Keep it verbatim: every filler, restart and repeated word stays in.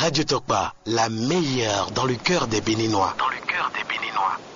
Radio Tokpa, la meilleure dans le cœur des Béninois. Dans le cœur des Béninois.